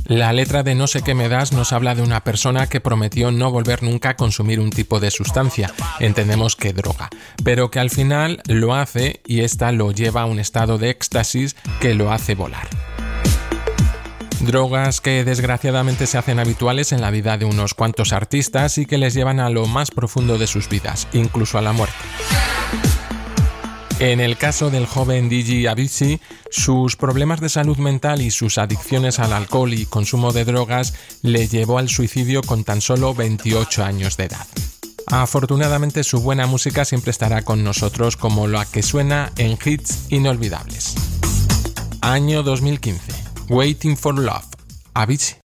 La letra de No sé qué me das nos habla de una persona que prometió no volver nunca a consumir un tipo de sustancia, entendemos que droga, pero que al final lo hace y esta lo lleva a un estado de éxtasis que lo hace volar. Drogas que desgraciadamente se hacen habituales en la vida de unos cuantos artistas y que les llevan a lo más profundo de sus vidas, incluso a la muerte. En el caso del joven DJ Avicii, sus problemas de salud mental y sus adicciones al alcohol y consumo de drogas le llevó al suicidio con tan solo 28 años de edad. Afortunadamente su buena música siempre estará con nosotros como la que suena en hits inolvidables. Año 2015. Waiting for Love, Avicii.